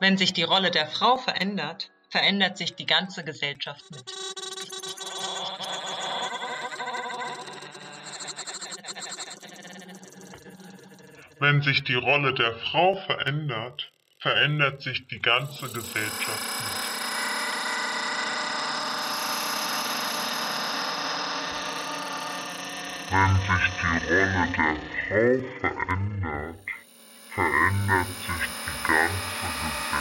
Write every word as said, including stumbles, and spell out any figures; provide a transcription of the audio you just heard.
Wenn sich die Rolle der Frau verändert, verändert sich die ganze Gesellschaft mit. Wenn sich die Rolle der Frau verändert, verändert sich die ganze Gesellschaft mit. Wenn sich die Rolle der Frau verändert, verändert sich die ganze Gesellschaft.